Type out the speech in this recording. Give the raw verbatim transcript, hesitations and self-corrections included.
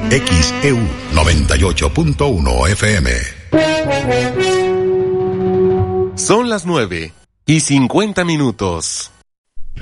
X E U noventa y ocho punto uno F M. Son las nueve y cincuenta minutos.